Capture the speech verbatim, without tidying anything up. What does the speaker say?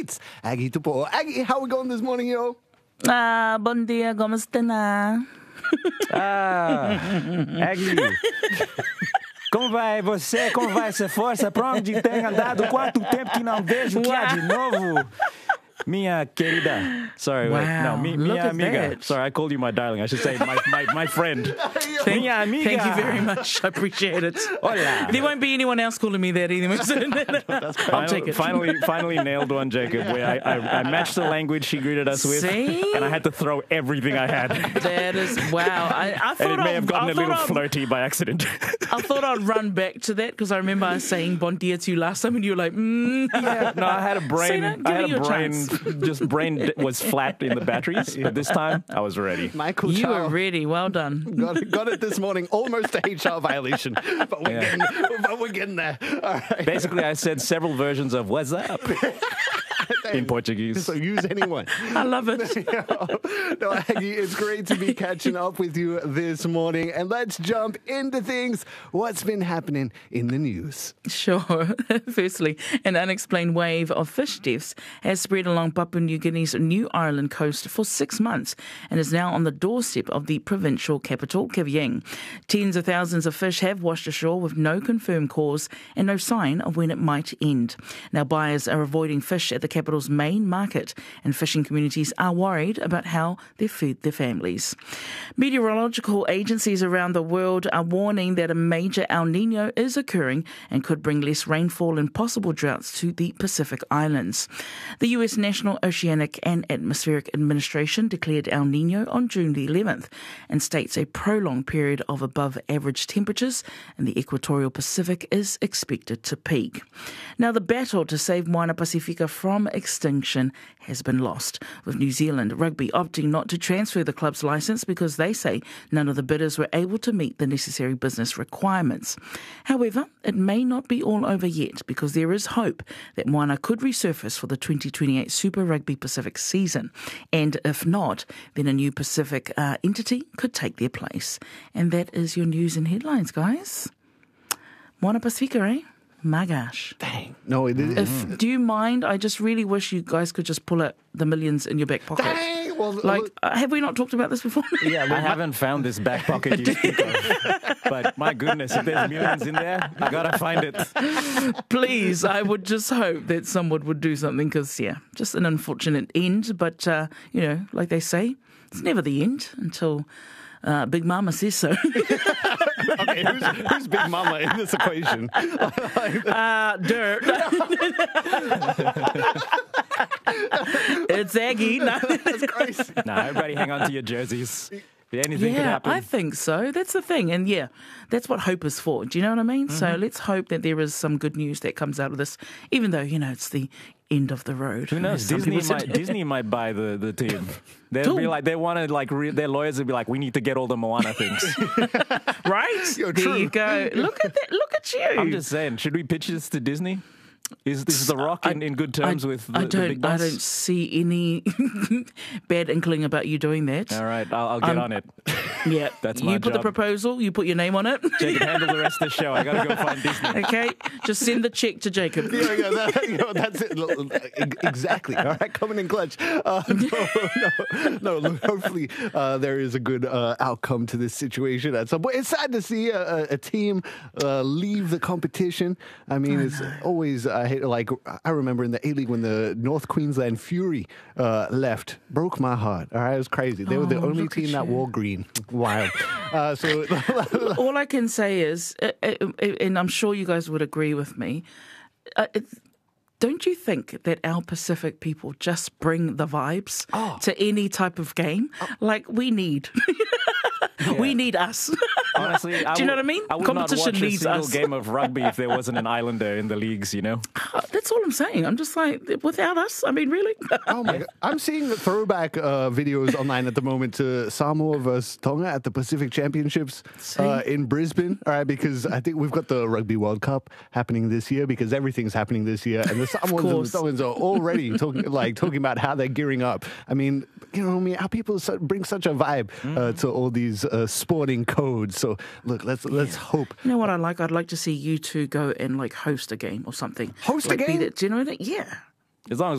Beats. Aggie Tupo. Aggie, how we going this morning, yo? Ah, bon dia, kamusta na? Ah, Aggie. Como vai você? Como vai essa força? Pra onde tem andado? Quanto tempo que não vejo que há de novo? Minha querida. Sorry, Wow, wait. No, mi, look minha at amiga. that. Sorry, I called you my darling. I should say my, my, my friend. Thank, Minha amiga. thank you very much. I appreciate it. Hola. There won't be anyone else calling me that anymore. I'll take it. Finally, finally nailed one, Jacob. Where I, I, I matched the language she greeted us with, See? and I had to throw everything I had. That is, wow. I, I thought And it may I'd, have gotten I a little I'd, flirty by accident. I thought I'd run back to that because I remember I was saying bon dia to you last time and you were like, mm. Yeah, no, I had a brain. that, give I had me a your brain. chance. Just brain d- was flat in the batteries, but this time I was ready. Michael You Chow were ready. Well done. got, it, got it this morning. Almost a H R violation, but we're, Yeah. getting, but we're getting there. All right. Basically, I said several versions of "What's up" in Portuguese. So use anyone. I love it. No, Aggie, it's great to be catching up with you this morning. And let's jump into things. What's been happening in the news? Sure. Firstly, an unexplained wave of fish deaths has spread along Papua New Guinea's New Ireland coast for six months and is now on the doorstep of the provincial capital, Kevieng. Tens of thousands of fish have washed ashore with no confirmed cause and no sign of when it might end. Now, buyers are avoiding fish at the capital's main market, and fishing communities are worried about how they feed their families. Meteorological agencies around the world are warning that a major El Niño is occurring and could bring less rainfall and possible droughts to the Pacific Islands. The U S National Oceanic and Atmospheric Administration declared El Niño on June the eleventh and states a prolonged period of above average temperatures in the equatorial Pacific is expected to peak. Now, the battle to save Moana Pacifica from extinction has been lost, with New Zealand Rugby opting not to transfer the club's licence because they say none of the bidders were able to meet the necessary business requirements. However, it may not be all over yet because there is hope that Moana could resurface for the twenty twenty-eight Super Rugby Pacific season. And if not, then a new Pacific uh, entity could take their place. And that is your news and headlines, guys. Moana Pacifica, eh? My gosh. Dang. No, it is. If, do you mind? I just really wish you guys could just pull out the millions in your back pocket. Dang. Well, Like, look- uh, have we not talked about this before? yeah, I look, haven't found this back pocket you speak of. But my goodness, if there's millions in there, I gotta find it. Please, I would just hope that someone would do something because, yeah, just an unfortunate end. But, uh, you know, like they say, it's never the end until uh, Big Mama says so. okay, who's, who's Big Mama in this equation? uh, dirt. It's Aggie. No. That's crazy. Nah, everybody hang on to your jerseys. Anything could Yeah, happen. I think so. That's the thing. And yeah, that's what hope is for. Do you know what I mean? Mm-hmm. So let's hope that there is some good news that comes out of this, even though, you know, it's the end of the road. Who knows? as some Disney people said. might Disney might buy the, the team. They'll Cool. be like they want to like re- their lawyers will be like, we need to get all the Moana things. Right? You're there true. you go. Look at that. Look at you. I'm just saying, should we pitch this to Disney? Is this The Rock in, in good terms I, with the, I the don't. big I boss? don't see any bad inkling about you doing that. All right, I'll, I'll get Um, on it. Yeah, That's you my put the job. proposal. You put your name on it. Jacob, handle the rest of the show. I gotta go find Disney. Okay, just send the check to Jacob. Yeah, yeah, that, you know, that's it. Look, exactly. All right, coming in clutch. Uh, no, no, no. Look, hopefully, uh, there is a good uh, outcome to this situation at some point. It's sad to see a, a, a team uh, leave the competition. I mean, it's always I hate like I remember in the A League when the North Queensland Fury uh, left, broke my heart. All right, it was crazy. They were the Oh, only look at team that you. wore green. Wild. Uh, so. All I can say is, uh, uh, and I'm sure you guys would agree with me, uh, it's, don't you think that our Pacific people just bring the vibes Oh. to any type of game? Like, we need. We need us. Honestly, I Do you know would- what I mean? I would Competition not watch a needs single us. game of rugby if there wasn't an Islander in the leagues, you know? That's all I'm saying. I'm just like, without us, I mean, really? Oh my God. I'm seeing the throwback uh, videos online at the moment to Samoa versus Tonga at the Pacific Championships uh, in Brisbane. All right, because I think we've got the Rugby World Cup happening this year because everything's happening this year. And the Samoans and the course. Tongans are already talking like talking about how they're gearing up. I mean, you know what I mean? How people su- bring such a vibe uh, to all these uh, sporting codes. So look, let's let's hope. You know what I'd like? I'd like to see you two go and like host a game or something. Host a Like, be game? that- do you know what I mean? Yeah. As long as